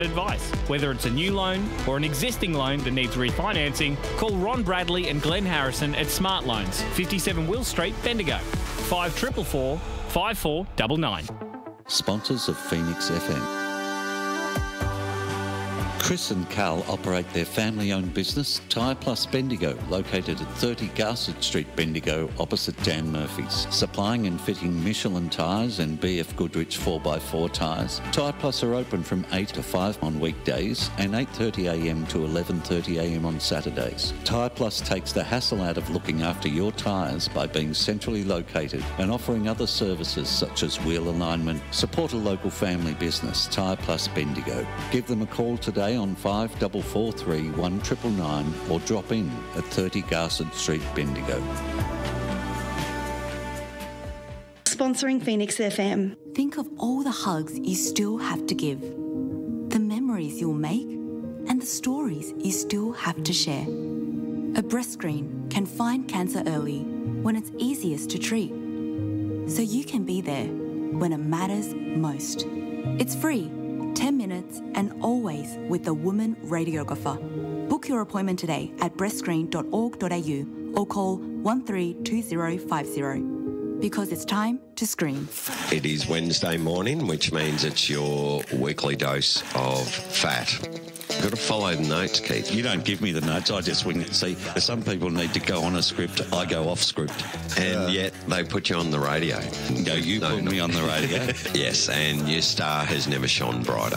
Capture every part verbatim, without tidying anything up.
advice. Whether it's a new loan or an existing loan that needs refinancing, call Ron Bradley and Glenn Harrison at Smart Loans, fifty-seven Will Street, Bendigo, five four four, five four nine nine. Sponsors of Phoenix F M. Chris and Carl operate their family-owned business, Tyre Plus Bendigo, located at thirty Garsett Street, Bendigo, opposite Dan Murphy's. Supplying and fitting Michelin tyres and B F Goodrich four by four tyres, Tyre Plus are open from eight to five on weekdays and eight thirty a m to eleven thirty a m on Saturdays. Tyre Plus takes the hassle out of looking after your tyres by being centrally located and offering other services such as wheel alignment. Support a local family business, Tyre Plus Bendigo. Give them a call today on five four four three, one nine nine nine or drop in at thirty Garsett Street, Bendigo. Sponsoring Phoenix F M. Think of all the hugs you still have to give, the memories you'll make, and the stories you still have to share. A breast screen can find cancer early when it's easiest to treat, so you can be there when it matters most. It's free, ten minutes, and always with a woman radiographer. Book your appointment today at breast screen dot org dot a u or call one three two zero five zero, because it's time to screen. It is Wednesday morning, which means it's your weekly dose of fat. You've got to follow the notes, Keith. You don't give me the notes, I just wing it. See, some people need to go on a script, I go off script. And uh, yet they put you on the radio. No, you no, put no. me on the radio. Yes, and your star has never shone brighter.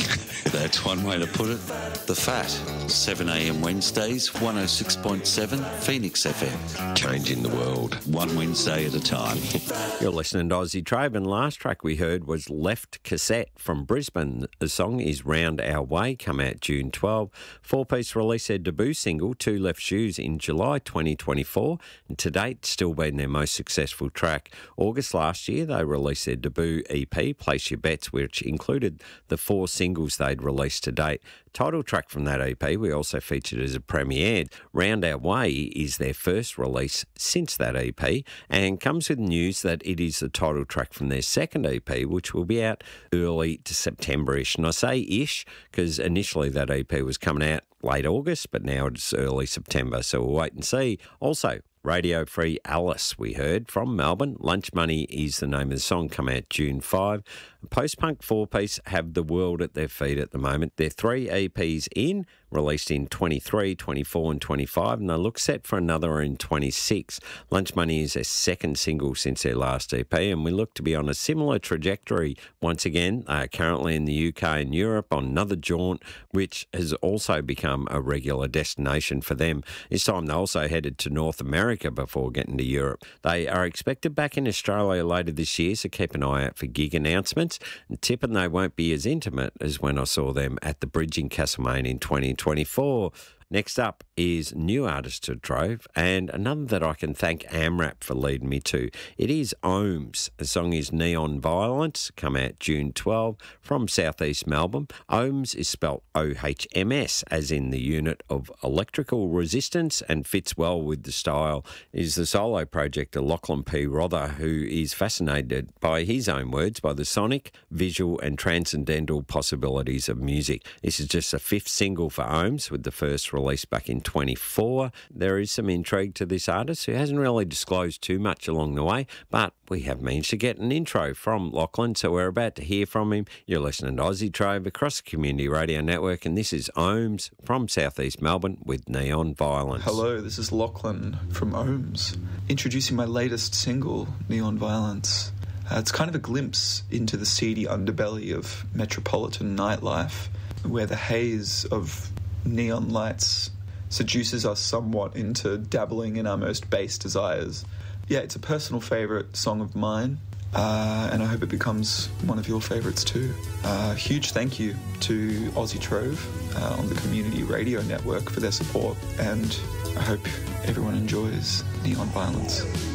That's one way to put it. The Fat, seven a m Wednesdays, one oh six point seven, Phoenix F M. Changing the world. One Wednesday at a time. You're listening to Aussie Trove, and last track we heard was Left Cassette from Brisbane. The song is Round Our Way, come out June twelfth. Four-Piece released their debut single, Two Left Shoes, in July twenty twenty-four, and to date still been their most successful track. August last year they released their debut E P, Place Your Bets, which included the four singles they'd released to date. Title track from that E P we also featured as a premiere. Round Our Way is their first release since that E P, and comes with news that it is the title track from their second E P, which will be out early to September-ish. And I say ish because initially that E P was coming out late August, but now it's early September, so we'll wait and see. Also, Radio Free Alice, we heard, from Melbourne. Lunch Money is the name of the song, come out June fifth. Post-punk four-piece have the world at their feet at the moment. They're three E Ps in, released in twenty-three, twenty-four and twenty-five, and they look set for another in twenty-six. Lunch Money is their second single since their last E P, and we look to be on a similar trajectory once again. They are currently in the U K and Europe on another jaunt, which has also become a regular destination for them. This time they also headed to North America before getting to Europe. They are expected back in Australia later this year, so keep an eye out for gig announcements. And tipping they won't be as intimate as when I saw them at the Bridge in Castlemaine in twenty twenty-four. Next up is new artist to Trove, and another that I can thank AMRAP for leading me to. It is Ohms. The song is Neon Violence, come out June twelfth, from southeast Melbourne. Ohms is spelt O H M S, as in the unit of electrical resistance, and fits well with the style. It is the solo project of Lachlan P. Rother, who is fascinated, by his own words, by the sonic, visual and transcendental possibilities of music. This is just the fifth single for Ohms, with the first released back in twenty-four. There is some intrigue to this artist, who hasn't really disclosed too much along the way, but we have managed to get an intro from Lachlan, so we're about to hear from him. You're listening to Aussie Trove across the Community Radio Network, and this is Ohms from southeast Melbourne with Neon Violence. Hello, this is Lachlan from Ohms, introducing my latest single, Neon Violence. Uh, it's kind of a glimpse into the seedy underbelly of metropolitan nightlife, where the haze of neon lights seduces us somewhat into dabbling in our most base desires. Yeah, it's a personal favourite song of mine, uh, and I hope it becomes one of your favourites too. Uh, huge thank you to Aussie Trove uh, on the Community Radio Network for their support, and I hope everyone enjoys Neon Violence.